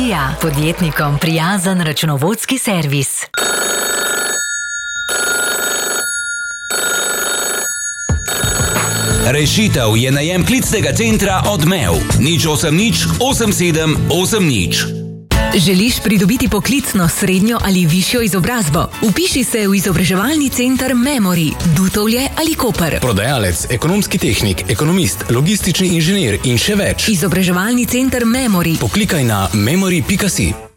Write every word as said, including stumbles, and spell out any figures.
Memoria, podjetnikom prijazen računovodski servis. Rešitev je najem klicnega centra od Mev. nič osem nič osem sedem osem nič. Želiš pridobiti poklicno, srednjo ali višjo izobrazbo? Vpiši se v izobraževalni center Memory, Dutovlje ali Koper. Prodajalec, ekonomski tehnik, ekonomist, logistični inženir in še več. Izobraževalni center Memory. Poklikaj na memory pika si.